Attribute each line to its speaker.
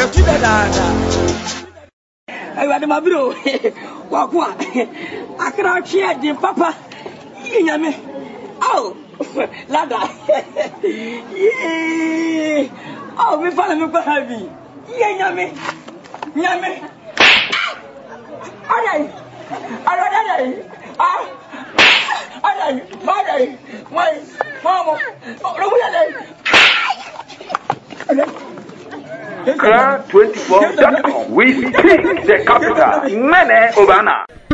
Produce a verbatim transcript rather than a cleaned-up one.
Speaker 1: I want my bro. Walk what? I cannot share the papa. Yame. Oh, Lada. Yeah. Oh, we found a baby. Yame. Yame. Alright. Alright. Ah. Alright. Alright. My mama.
Speaker 2: Accra twenty-four dot com. We speak the capital. Mene Obana.